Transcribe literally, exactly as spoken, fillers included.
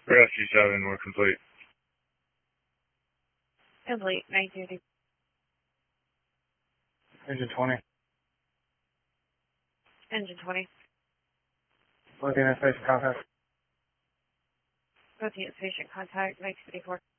Rescue seven, we're complete. Complete, night duty. Engine twenty. Engine twenty. Looking at patient contact. Looking at patient contact, night fifty-four.